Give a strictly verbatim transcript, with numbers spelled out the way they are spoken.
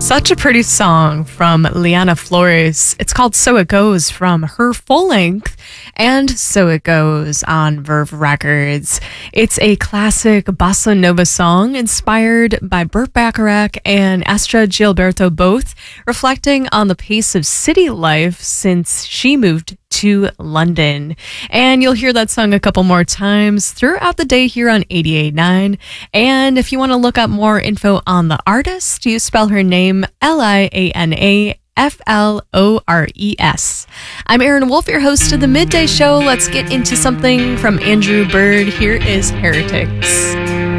Such a pretty song from Liana Flores. It's called So It Goes from her full length and So It Goes on Verve Records. It's a classic bossa nova song inspired by Burt Bacharach and Astra Gilberto, both reflecting on the pace of city life since she moved to London. And you'll hear that song a couple more times throughout the day here on eighty-eight point nine. And if you want to look up more info on the artist, you spell her name L I A N A F L O R E S. I'm Erin Wolf, your host of the Midday Show. Let's get into something from Andrew Bird. Here is Heretics.